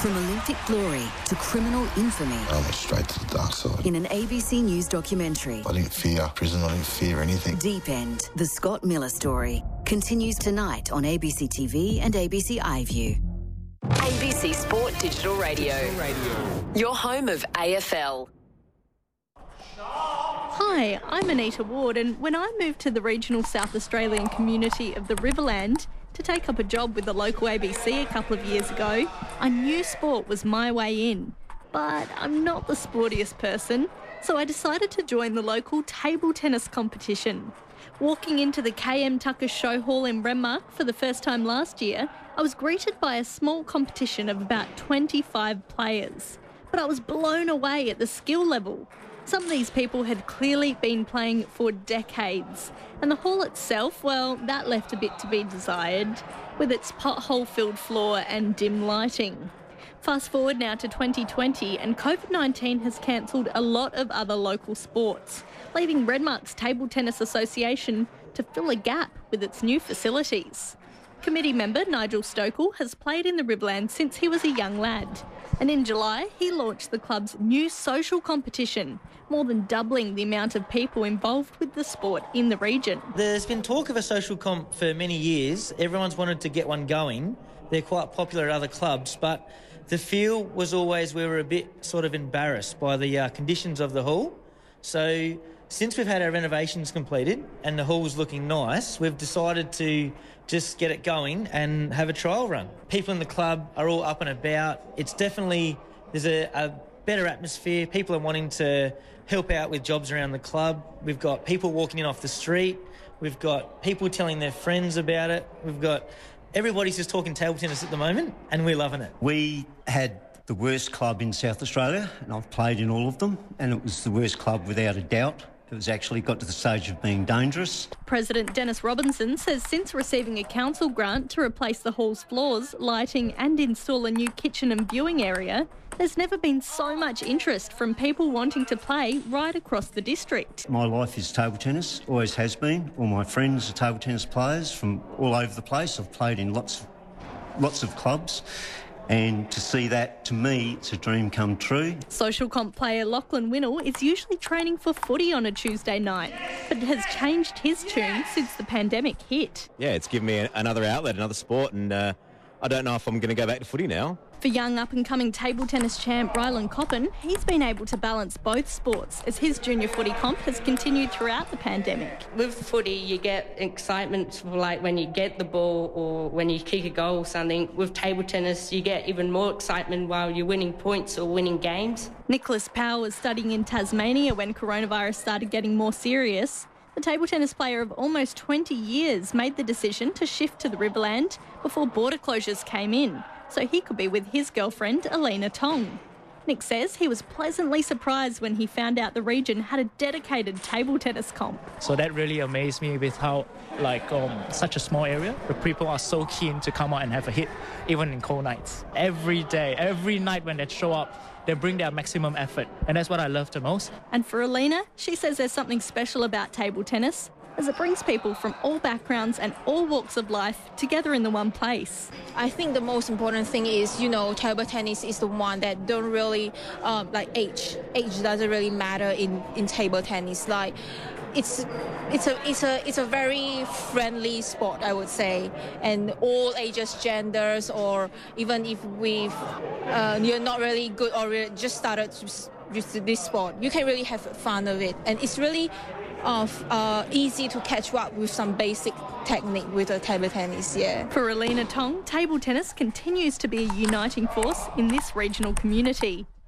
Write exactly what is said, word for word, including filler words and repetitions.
From Olympic glory to criminal infamy. I went straight to the dark side. In an A B C News documentary. I didn't fear prison, I didn't fear anything. Deep End, the Scott Miller story, continues tonight on A B C T V and A B C iView. A B C Sport Digital Radio. Radio. Your home of A F L. Hi, I'm Anita Ward, and when I moved to the regional South Australian community of the Riverland to take up a job with the local A B C a couple of years ago, I knew sport was my way in. But I'm not the sportiest person, so I decided to join the local table tennis competition. Walking into the K M Tucker Show Hall in Renmark for the first time last year, I was greeted by a small competition of about twenty-five players. But I was blown away at the skill level. Some of these people had clearly been playing for decades. And the hall itself, well, that left a bit to be desired, with its pothole-filled floor and dim lighting. Fast forward now to twenty twenty, and COVID nineteen has cancelled a lot of other local sports, leaving Renmark's Table Tennis Association to fill a gap with its new facilities. Committee member Nigel Stokel has played in the Riverland since he was a young lad. And in July, he launched the club's new social competition, more than doubling the amount of people involved with the sport in the region. There's been talk of a social comp for many years. Everyone's wanted to get one going. They're quite popular at other clubs, but the feel was always we were a bit sort of embarrassed by the uh, conditions of the hall. So since we've had our renovations completed and the hall's looking nice, we've decided to just get it going and have a trial run. People in the club are all up and about. It's definitely, there's a, a better atmosphere. People are wanting to help out with jobs around the club. We've got people walking in off the street. We've got people telling their friends about it. We've got, everybody's just talking table tennis at the moment and we're loving it. We had the worst club in South Australia and I've played in all of them, and it was the worst club without a doubt. It was actually got to the stage of being dangerous. President Dennis Robinson says since receiving a council grant to replace the hall's floors, lighting and install a new kitchen and viewing area, there's never been so much interest from people wanting to play right across the district. My life is table tennis, always has been. All my friends are table tennis players from all over the place. I've played in lots, lots of clubs. And to see that, to me, it's a dream come true. Social comp player Lachlan Winnell is usually training for footy on a Tuesday night, but it has changed his tune since the pandemic hit. Yeah, it's given me another outlet, another sport, and uh, I don't know if I'm going to go back to footy now. For young up-and-coming table tennis champ Rylan Coppin, he's been able to balance both sports as his junior footy comp has continued throughout the pandemic. With footy, you get excitement for like when you get the ball or when you kick a goal or something. With table tennis, you get even more excitement while you're winning points or winning games. Nicholas Powell was studying in Tasmania when coronavirus started getting more serious. The table tennis player of almost twenty years made the decision to shift to the Riverland before border closures came in, so he could be with his girlfriend, Alina Tong. Nick says he was pleasantly surprised when he found out the region had a dedicated table tennis comp. So that really amazed me with how, like, um, such a small area, the people are so keen to come out and have a hit, even in cold nights. Every day, every night when they show up, they bring their maximum effort, and that's what I love the most. And for Alina, she says there's something special about table tennis, as it brings people from all backgrounds and all walks of life together in the one place. I think the most important thing is, you know, table tennis is the one that don't really, um, like age. Age doesn't really matter in, in table tennis. Like, it's it's a it's a it's a very friendly sport, I would say, and all ages, genders, or even if we've uh, you're not really good or just started with this sport, you can really have fun of it, and it's really of uh, easy to catch up with some basic technique with a table tennis, yeah. For Alina Tong, table tennis continues to be a uniting force in this regional community.